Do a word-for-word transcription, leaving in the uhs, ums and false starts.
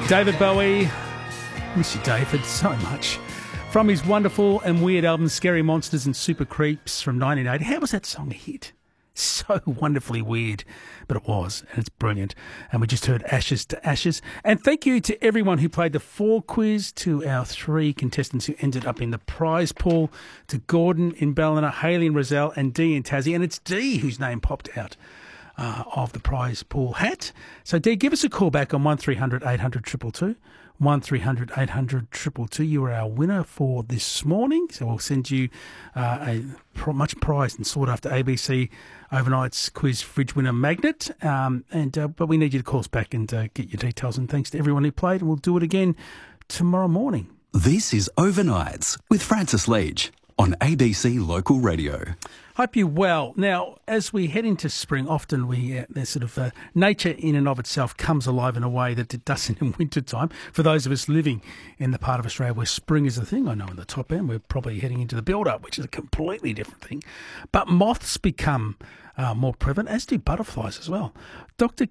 David Bowie. Miss you, David, so much. From his wonderful and weird album Scary Monsters and Super Creeps from nineteen eighty. How was that song a hit? So wonderfully weird, but it was, and it's brilliant. And we just heard Ashes to Ashes. And thank you to everyone who played the four quiz, to our three contestants who ended up in the prize pool, to Gordon in Ballina, Hayley in Roselle, and Dee in Tassie. And it's Dee whose name popped out uh, of the prize pool hat. So Dee, give us a call back on one three hundred eight hundred two two two. one three hundred eight hundred two two two. You are our winner for this morning. So we'll send you uh, a pr- much prized and sought after A B C Overnight's Quiz Fridge Winner magnet. Um, and uh, But we need you to call us back and uh, get your details. And thanks to everyone who played. And we'll do it again tomorrow morning. This is Overnights with Francis Leach on A B C Local Radio. Hope you're well. Now, as we head into spring, often we uh, there's sort of uh, nature in and of itself comes alive in a way that it doesn't in winter time. For those of us living in the part of Australia where spring is the thing, I know in the top end we're probably heading into the build-up, which is a completely different thing. But moths become uh, more prevalent, as do butterflies as well. Doctor